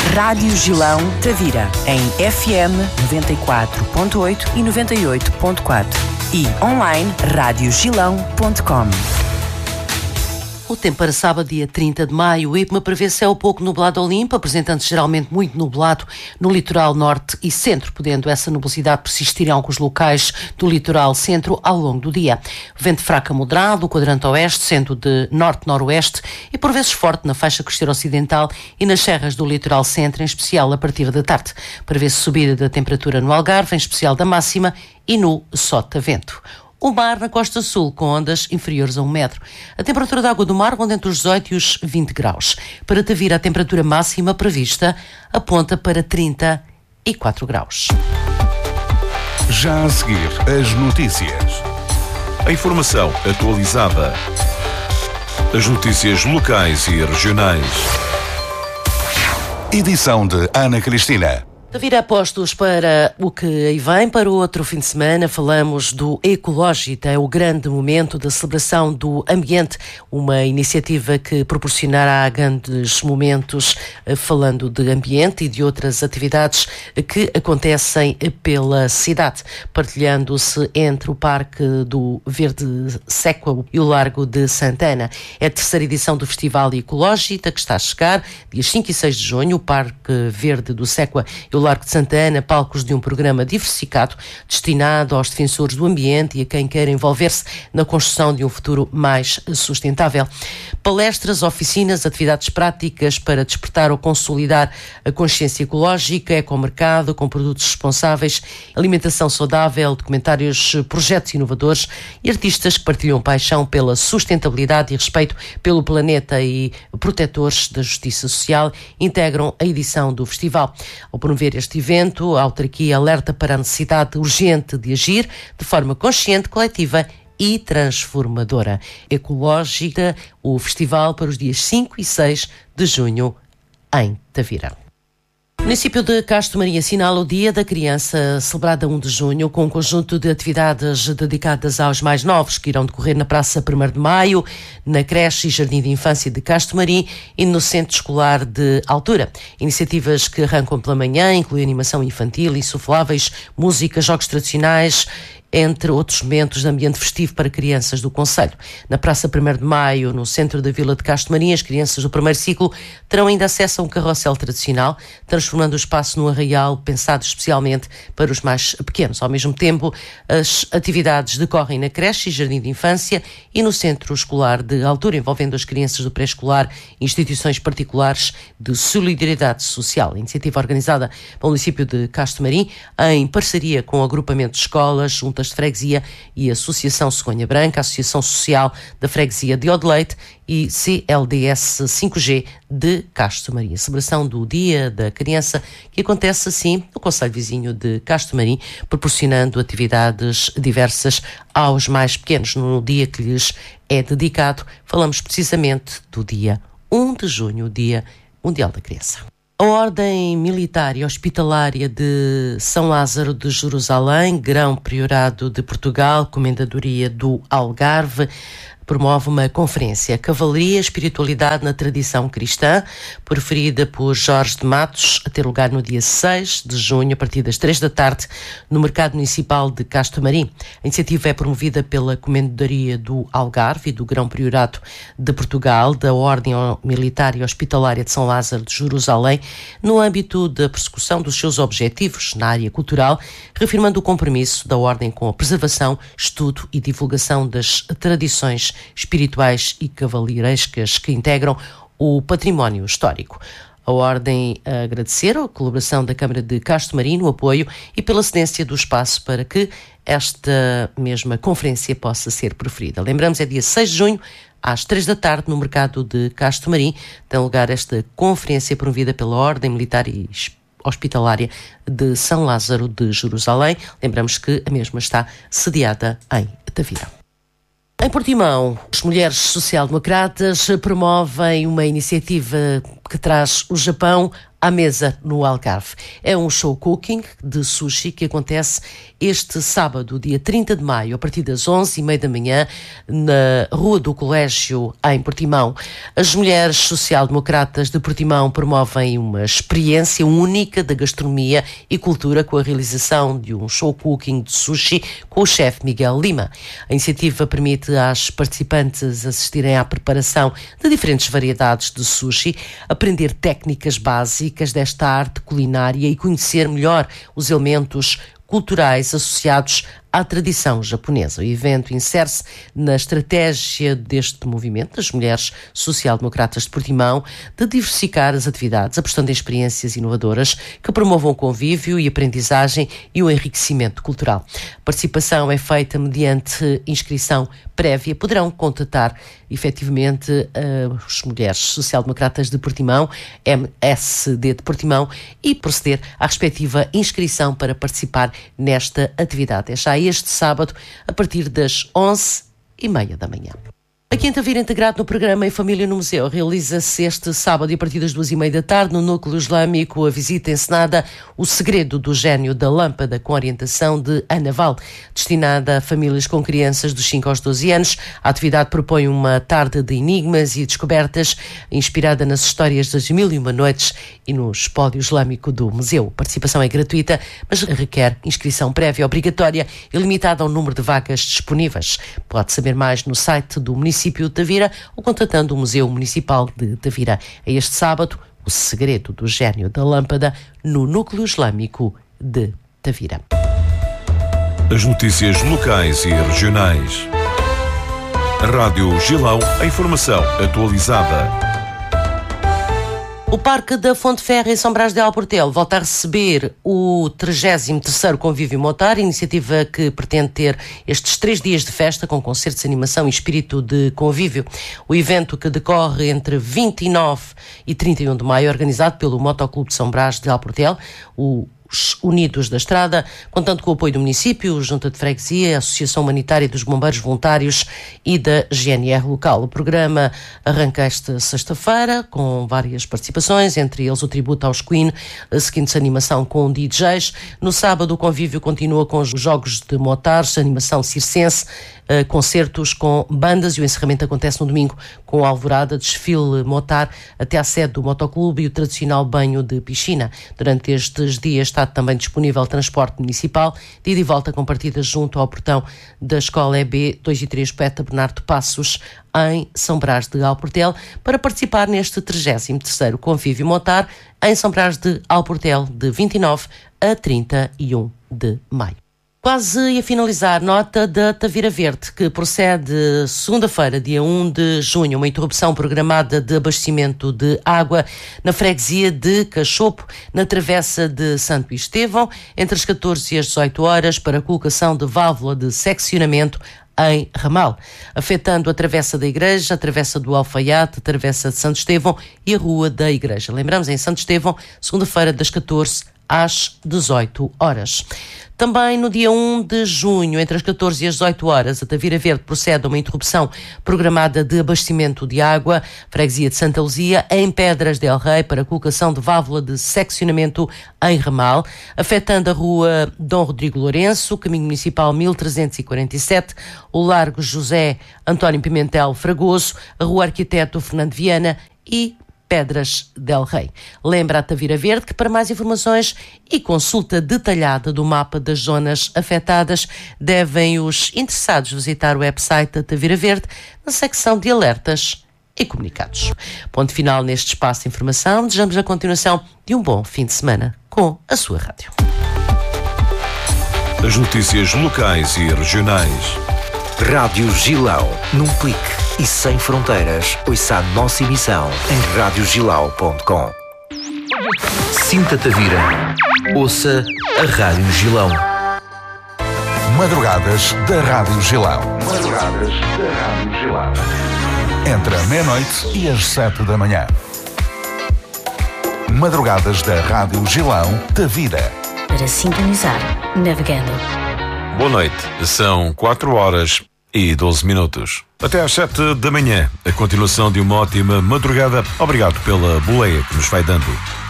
Rádio Gilão Tavira, em FM 94.8 e 98.4 e online radiogilão.com. O tempo para sábado, dia 30 de maio, o IPMA prevê céu pouco nublado ou limpo, apresentando-se geralmente muito nublado no litoral norte e centro, podendo essa nubosidade persistir em alguns locais do litoral centro ao longo do dia. Vento fraco a moderado, o quadrante oeste, sendo de norte-noroeste e por vezes forte na faixa costeira ocidental e nas serras do litoral centro, em especial a partir da tarde. Prevê-se subida da temperatura no Algarve, em especial da máxima, e no sotavento. O mar na costa sul, com ondas inferiores a 1 metro. A temperatura da água do mar ronda entre os 18 e os 20 graus. Para Tavira, a temperatura máxima prevista aponta para 34 graus. Já a seguir, as notícias. A informação atualizada. As notícias locais e regionais. Edição de Ana Cristina. Tavira apostos para o que aí vem, para o outro fim de semana. Falamos do Ecológita, é o grande momento da celebração do ambiente, uma iniciativa que proporcionará grandes momentos falando de ambiente e de outras atividades que acontecem pela cidade, partilhando-se entre o Parque do Verde Séqua e o Largo de Santana. É a terceira edição do Festival Ecológita, que está a chegar, dias 5 e 6 de junho. O Parque Verde do Séqua e o Largo de Santana, palcos de um programa diversificado destinado aos defensores do ambiente e a quem quer envolver-se na construção de um futuro mais sustentável. Palestras, oficinas, atividades práticas para despertar ou consolidar a consciência ecológica, ecomercado, com produtos responsáveis, alimentação saudável, documentários, projetos inovadores e artistas que partilham paixão pela sustentabilidade e respeito pelo planeta e protetores da justiça social integram a edição do festival. Ao promover este evento, a autarquia alerta para a necessidade urgente de agir de forma consciente, coletiva e transformadora. Ecológica, o festival para os dias 5 e 6 de junho em Tavira. O município de Castro Marim assinala o Dia da Criança, celebrado a 1 de junho, com um conjunto de atividades dedicadas aos mais novos, que irão decorrer na Praça 1º de Maio, na creche e jardim de infância de Castro Marim e no centro escolar de Altura. Iniciativas que arrancam pela manhã incluem animação infantil, insufláveis, música, jogos tradicionais, entre outros momentos de ambiente festivo para crianças do concelho. Na Praça 1º de Maio, no centro da Vila de Castro Marim, as crianças do primeiro ciclo terão ainda acesso a um carrossel tradicional, transformando o espaço num arraial pensado especialmente para os mais pequenos. Ao mesmo tempo, as atividades decorrem na creche e jardim de infância e no centro escolar de Altura, envolvendo as crianças do pré-escolar e instituições particulares de solidariedade social. A iniciativa organizada pelo município de Castro Marim, em parceria com o agrupamento de escolas, juntas de freguesia e Associação Cegonha Branca, Associação Social da Freguesia de Odeleite e CLDS 5G de Castro Marim. A celebração do Dia da Criança, que acontece assim no concelho vizinho de Castro Marim, proporcionando atividades diversas aos mais pequenos. No dia que lhes é dedicado, falamos precisamente do dia 1 de junho, o Dia Mundial da Criança. A Ordem Militar e Hospitalária de São Lázaro de Jerusalém, Grão-Priorado de Portugal, Comendadoria do Algarve, promove uma conferência Cavalaria e Espiritualidade na Tradição Cristã, proferida por Jorge de Matos, a ter lugar no dia 6 de junho, a partir das 3 da tarde, no Mercado Municipal de Castro Marim. A iniciativa é promovida pela Comendadoria do Algarve e do Grão-Priorado de Portugal, da Ordem Militar e Hospitalária de São Lázaro de Jerusalém, no âmbito da persecução dos seus objetivos na área cultural, reafirmando o compromisso da Ordem com a preservação, estudo e divulgação das tradições espirituais e cavalheirescas que integram o património histórico. A Ordem a agradecer a colaboração da Câmara de Castro Marim no apoio e pela cedência do espaço para que esta mesma conferência possa ser proferida. Lembramos, é dia 6 de junho, às 3 da tarde, no Mercado de Castro Marim, tem lugar esta conferência promovida pela Ordem Militar e Hospitalária de São Lázaro de Jerusalém. Lembramos que a mesma está sediada em Tavira. Em Portimão, as mulheres social-democratas promovem uma iniciativa que traz o Japão à mesa no Algarve. É um show cooking de sushi que acontece este sábado, dia 30 de maio, a partir das 11h30 da manhã, na Rua do Colégio, em Portimão. As mulheres social-democratas de Portimão promovem uma experiência única da gastronomia e cultura com a realização de um show cooking de sushi com o chefe Miguel Lima. A iniciativa permite às participantes assistirem à preparação de diferentes variedades de sushi, aprender técnicas básicas desta arte culinária e conhecer melhor os elementos culturais associados à tradição japonesa. O evento insere-se na estratégia deste movimento das mulheres social-democratas de Portimão de diversificar as atividades, apostando em experiências inovadoras que promovam o convívio e aprendizagem e o enriquecimento cultural. A participação é feita mediante inscrição prévia. Poderão contatar efetivamente as mulheres social-democratas de Portimão, MSD de Portimão, e proceder à respectiva inscrição para participar nesta atividade. É já este sábado, a partir das 11h30 da manhã. A Quinta Vira, integrado no programa Em Família no Museu, realiza-se este sábado e a partir das 2h30 da tarde no Núcleo Islâmico a visita encenada O Segredo do Gênio da Lâmpada, com orientação de Ana Val, destinada a famílias com crianças dos 5 aos 12 anos. A atividade propõe uma tarde de enigmas e descobertas, inspirada nas histórias das 1001 Noites e no espólio islâmico do museu. A participação é gratuita, mas requer inscrição prévia obrigatória e limitada ao número de vagas disponíveis. Pode saber mais no site do município de Tavira ou contatando o Museu Municipal de Tavira. É este sábado O Segredo do Gênio da Lâmpada no Núcleo Islâmico de Tavira. As notícias locais e regionais. Rádio Gilão, a informação atualizada. O Parque da Fonte Ferro em São Brás de Alportel volta a receber o 33º Convívio Motar, iniciativa que pretende ter estes 3 dias de festa com concertos, animação e espírito de convívio. O evento, que decorre entre 29 e 31 de maio, é organizado pelo Motoclube de São Brás de Alportel, os Unidos da Estrada, contando com o apoio do município, Junta de Freguesia, a Associação Humanitária dos Bombeiros Voluntários e da GNR local. O programa arranca esta sexta-feira com várias participações, entre eles o tributo aos Queen, seguinte-se animação com DJs. No sábado o convívio continua com os jogos de motares, animação circense, concertos com bandas, e o encerramento acontece no domingo com a alvorada, desfile motar até à sede do Motoclube e o tradicional banho de piscina. Durante estes dias está também disponível transporte municipal de ida e volta com partidas junto ao portão da Escola EB 2 e 3 Poeta Bernardo Passos, em São Brás de Alportel, para participar neste 33º Convívio Motar em São Brás de Alportel, de 29 a 31 de maio. Quase a finalizar, nota da Tavira Verde, que procede segunda-feira, dia 1 de junho, uma interrupção programada de abastecimento de água na freguesia de Cachopo, na travessa de Santo Estevão, entre as 14 e as 18 horas, para a colocação de válvula de seccionamento em ramal, afetando a travessa da Igreja, a travessa do Alfaiate, a travessa de Santo Estevão e a Rua da Igreja. Lembramos, em Santo Estevão, segunda-feira, das 14 às 18 horas. Também no dia 1 de junho, entre as 14 e as 18 horas, a Tavira Verde procede a uma interrupção programada de abastecimento de água, freguesia de Santa Luzia, em Pedras del Rei, para a colocação de válvula de seccionamento em ramal, afetando a Rua Dom Rodrigo Lourenço, Caminho Municipal 1347, o Largo José António Pimentel Fragoso, a Rua Arquiteto Fernando Viana e Pedras del Rei. Lembra a Tavira Verde que, para mais informações e consulta detalhada do mapa das zonas afetadas, devem os interessados visitar o website da Tavira Verde na secção de alertas e comunicados. Ponto final neste espaço de informação. Desejamos a continuação de um bom fim de semana com a sua rádio. As notícias locais e regionais. Rádio Gilão, num clique e sem fronteiras. Ouça a nossa emissão em radiogilau.com. Sinta Tavira. Ouça a Rádio Gilão. Madrugadas da Rádio Gilão. Madrugadas da Rádio Gilão. Entre a meia-noite e as 7 da manhã. Madrugadas da Rádio Gilão, Tavira. Para sintonizar, navegando. Boa noite, são 4 horas e 12 minutos. Até às 7 da manhã, a continuação de uma ótima madrugada. Obrigado pela boleia que nos vai dando.